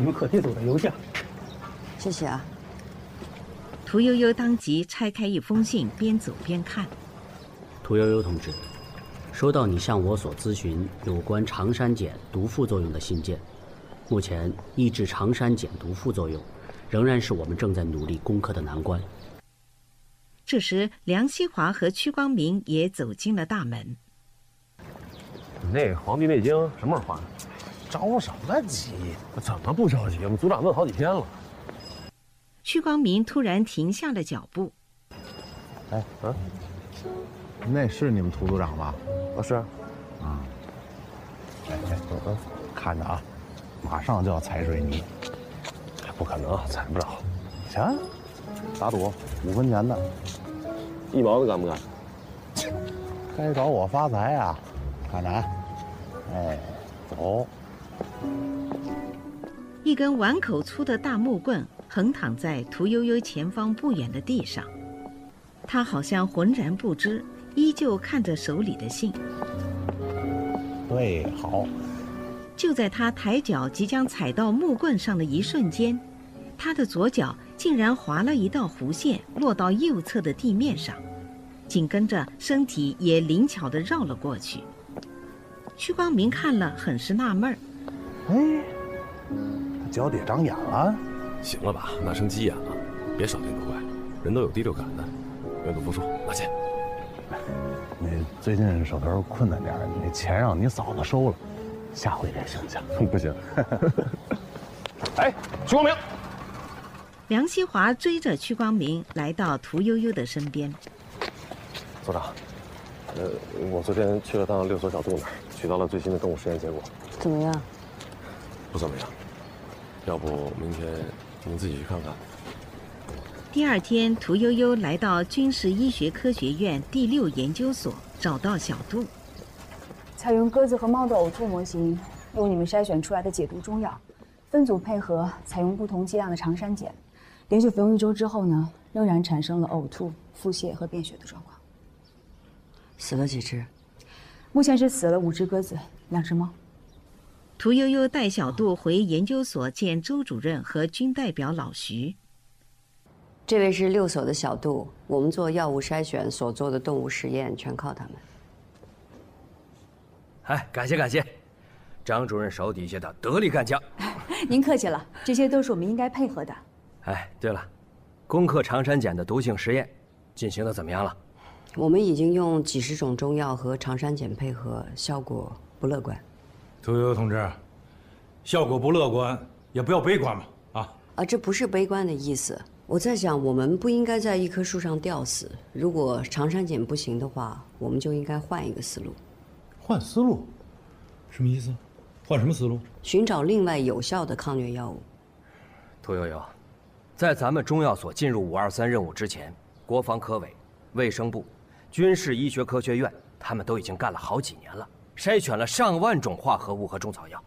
你们可替走的邮件。 谢谢啊。 屠呦呦当即拆开一封信，边走边看。 屠呦呦同志，收到你向我所咨询有关长山碱毒副作用的信件。目前，抑制长山碱毒副作用，仍然是我们正在努力攻克的难关。 这时，梁希华和屈光明也走进了大门。 那《黄帝内经》什么时候还？ 着什么急？ 怎么不着急？我们组长问好几天了。 屈光明突然停下了脚步。 哎，那是你们涂组长吧？ 是。 哎，看着啊，马上就要踩水泥。 不可能，踩不着。 行，打赌5分钱的 ，1毛子干不干？ 该找我发财呀！看着啊，哎，走。 一根碗口粗的大木棍横躺在屠呦呦前方不远的地上，他好像浑然不知，依旧看着手里的信。 对，好。 就在他抬脚即将踩到木棍上的一瞬间，他的左脚竟然划了一道弧线，落到右侧的地面上，紧跟着身体也灵巧地绕了过去。屈光明看了很是纳闷儿， 哎，他脚底长眼了。 行了吧，那生鸡眼了，别少见多怪，人都有第六感的。愿赌服输，拿钱。 你最近手头困难点，那钱让你嫂子收了，下回再想想。 不行。哎，屈光明。 梁希华追着屈光明来到屠呦呦的身边。 组长，我昨天去了趟6所小渡那儿，取到了最新的动物实验结果。 怎么样？ 不怎么样。要不明天您自己去看看。 第二天，屠呦呦来到军事医学科学院第6研究所，找到小杜。 采用鸽子和猫的呕吐模型，用你们筛选出来的解毒中药，分组配合，采用不同剂量的长山碱，连续服用1周之后呢，仍然产生了呕吐、腹泻和便血的状况。 死了几只？ 目前是死了5只鸽子，2只猫。 屠呦呦带小杜回研究所见周主任和军代表老徐。 这位是6所的小杜，我们做药物筛选所做的动物实验全靠他们。 哎，感谢感谢，张主任手底下的得力干将。 您客气了，这些都是我们应该配合的。 哎，对了，攻克长山碱的毒性实验进行的怎么样了？ 我们已经用几十种中药和长山碱配合，效果不乐观。 屠呦呦同志，效果不乐观，也不要悲观嘛， 这不是悲观的意思。我在想，我们不应该在一棵树上吊死。如果长山碱不行的话，我们就应该换一个思路。 换思路？什么意思？换什么思路？ 寻找另外有效的抗疟药物。 屠呦呦，在咱们中药所进入523任务之前，国防科委、卫生部、军事医学科学院，他们都已经干了好几年了，筛选了上万种化合物和中草药。